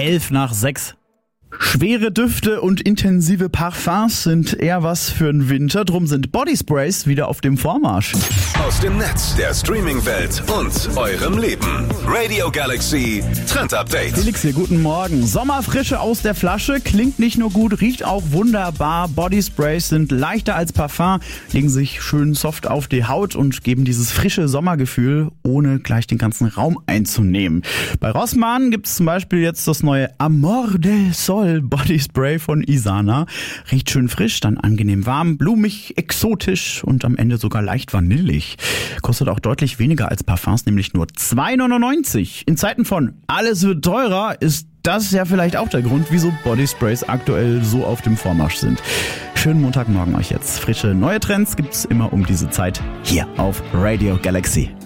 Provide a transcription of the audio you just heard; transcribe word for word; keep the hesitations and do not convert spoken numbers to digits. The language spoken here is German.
elf nach sechs. Schwere Düfte und intensive Parfums sind eher was für den Winter, drum sind Bodysprays wieder auf dem Vormarsch. Aus dem Netz, der Streaming-Welt und eurem Leben. Radio Galaxy Trend Update. Felix hier, guten Morgen. Sommerfrische aus der Flasche, klingt nicht nur gut, riecht auch wunderbar. Bodysprays sind leichter als Parfum, legen sich schön soft auf die Haut und geben dieses frische Sommergefühl, ohne gleich den ganzen Raum einzunehmen. Bei Rossmann gibt es zum Beispiel jetzt das neue Amor del Sol Bodyspray von Isana. Riecht schön frisch, dann angenehm warm, blumig, exotisch und am Ende sogar leicht vanillig. Kostet auch deutlich weniger als Parfums, nämlich nur zwei neunundneunzig. In Zeiten von alles wird teurer ist das ja vielleicht auch der Grund, wieso Bodysprays aktuell so auf dem Vormarsch sind. Schönen Montagmorgen euch jetzt. Frische neue Trends gibt's immer um diese Zeit hier auf Radio Galaxy.